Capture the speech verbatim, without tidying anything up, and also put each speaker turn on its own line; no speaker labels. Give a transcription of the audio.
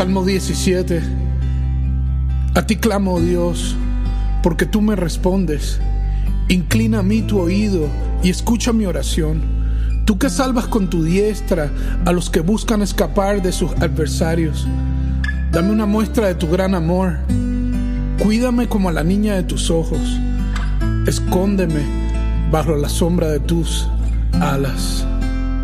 Salmo diecisiete. A ti clamo, oh Dios, porque tú me respondes. Inclina a mí tu oído y escucha mi oración. Tú que salvas con tu diestra a los que buscan escapar de sus adversarios. Dame una muestra de tu gran amor. Cuídame como a la niña de tus ojos. Escóndeme bajo la sombra de tus alas.